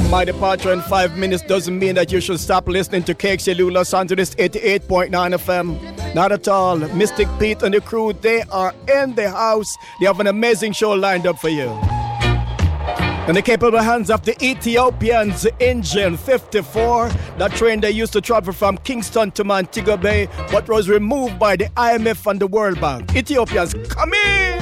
My departure in 5 minutes doesn't mean that you should stop listening to KXLU Los Angeles 88.9 FM. Not at all. Mystic Pete and the crew, they are in the house. They have an amazing show lined up for you. In the capable hands of the Ethiopians, Engine 54, that train they used to travel from Kingston to Montego Bay, but was removed by the IMF and the World Bank. Ethiopians, come in!